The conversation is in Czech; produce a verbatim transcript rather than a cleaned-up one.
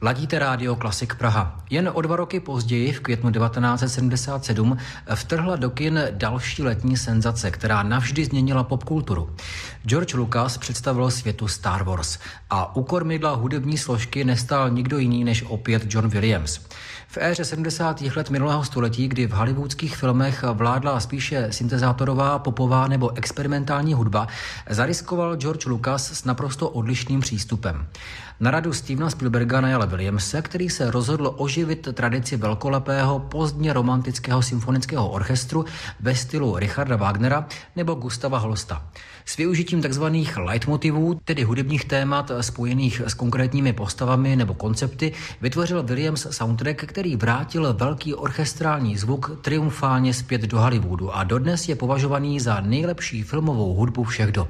Ladíte rádio Klasik Praha. Jen o dva roky později, v květnu devatenáct set sedmdesát sedm, vtrhla do kin další letní senzace, která navždy změnila popkulturu. George Lucas představil světu Star Wars a u kormidla hudební složky nestál nikdo jiný než opět John Williams. V éře sedmdesátých let minulého století, kdy v hollywoodských filmech vládla spíše syntezátorová, popová nebo experimentální hudba, zariskoval George Lucas s naprosto odlišným přístupem. Na radu Stevena Spielberga najal Williamse, který se rozhodl oživit tradici velkolepého pozdně romantického symfonického orchestru ve stylu Richarda Wagnera nebo Gustava Holsta. S využitím tzv. Leitmotivů, tedy hudebních témat spojených s konkrétními postavami nebo koncepty, vytvořil Williams soundtrack, který vrátil velký orchestrální zvuk triumfálně zpět do Hollywoodu a dodnes je považovaný za nejlepší filmovou hudbu všech dob.